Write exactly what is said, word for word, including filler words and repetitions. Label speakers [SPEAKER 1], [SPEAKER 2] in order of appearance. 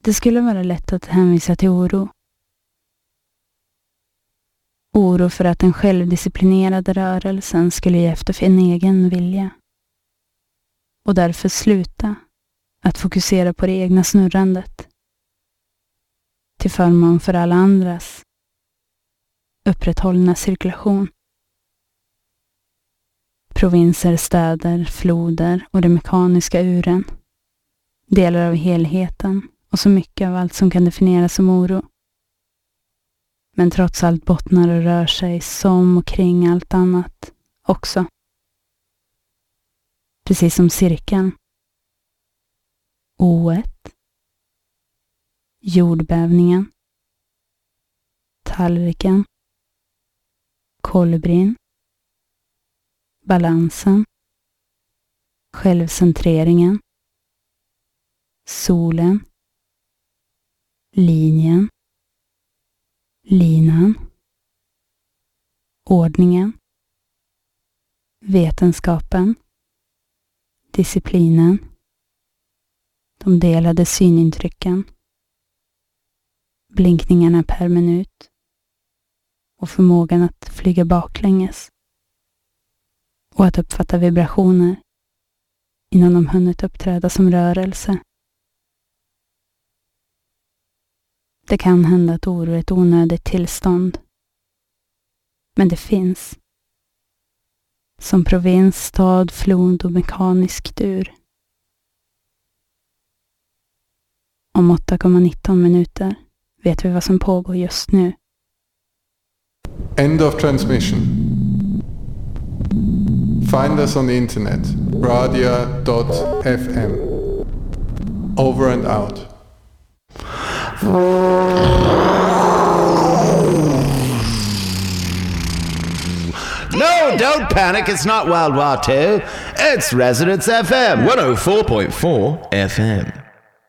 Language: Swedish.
[SPEAKER 1] Det skulle vara lätt att hänvisa till oro. Oro för att den självdisciplinerade rörelsen skulle ge efter för en egen vilja. Och därför sluta att fokusera på det egna snurrandet. Till förmån för alla andras upprätthållna cirkulation. Provinser, städer, floder och de mekaniska uren. Delar av helheten och så mycket av allt som kan definieras som oro. Men trots allt bottnar och rör sig som och kring allt annat också. Precis som cirkeln. Oet. Jordbävningen. Tallriken. Kolibrin. Balansen. Självcentreringen. Solen. Linjen. Linan. Ordningen. Vetenskapen. Disciplinen. De delade synintrycken. Blinkningarna per minut. Och förmågan att flyga baklänges. Och att uppfatta vibrationer innan de hunnit uppträda som rörelse. Det kan hända att oro är ett onödigt tillstånd. Men det finns. Som provins, stad, flod och mekaniskt ur. Om åtta komma nitton minuter vet vi vad som pågår just nu.
[SPEAKER 2] End of transmission. Find us on the internet, radia dot f m. Over and out.
[SPEAKER 3] No, don't panic, it's not World War Two. It's Resonance F M.
[SPEAKER 4] one oh four point four F M.